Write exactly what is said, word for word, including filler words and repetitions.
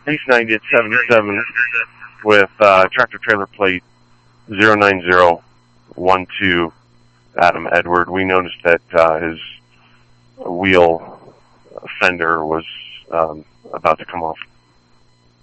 East ninetieth seventy-seven with uh, tractor trailer plate zero nine zero one two, Adam Edward. We noticed that uh, his wheel fender was um, about to come off.